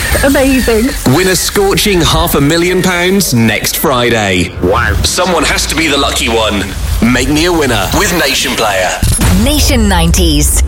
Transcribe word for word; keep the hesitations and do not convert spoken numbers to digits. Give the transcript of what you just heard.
Amazing. Win a scorching half a million pounds next Friday. Wow. Someone has to be the lucky one. Make me a winner with Nation Player. Nation nineties.